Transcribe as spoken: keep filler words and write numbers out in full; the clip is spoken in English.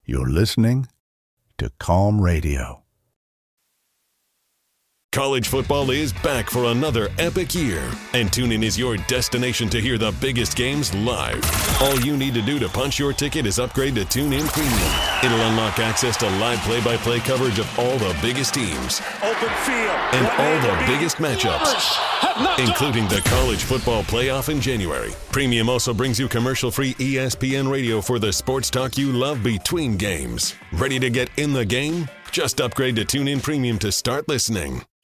You're listening to Calm Radio. College football is back for another epic year, and TuneIn is your destination to hear the biggest games live. All you need to do to punch your ticket is upgrade to TuneIn Premium. It'll unlock access to live play-by-play coverage of all the biggest teams. Open field. And all the biggest matchups, including the College Football Playoff in January. Premium also brings you commercial-free E S P N radio for the sports talk you love between games. Ready to get in the game? Just upgrade to TuneIn Premium to start listening.